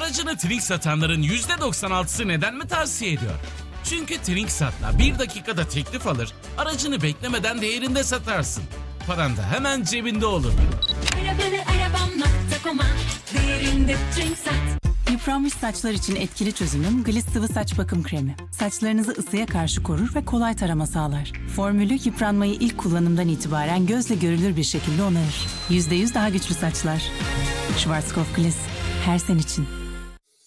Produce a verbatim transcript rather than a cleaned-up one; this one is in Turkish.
Aracını Trink satanların yüzde doksan altısı neden mi tavsiye ediyor? Çünkü Trinksat'la bir dakikada teklif alır, aracını beklemeden değerinde satarsın. Paran da hemen cebinde olur. Arabanı arabam nokta com'a değerinde Trinksat. Yıpranmış saçlar için etkili çözümüm Gliss sıvı saç bakım kremi. Saçlarınızı ısıya karşı korur ve kolay tarama sağlar. Formülü yıpranmayı ilk kullanımdan itibaren gözle görülür bir şekilde onarır. yüzde yüz daha güçlü saçlar. Schwarzkopf Gliss. Her sen için.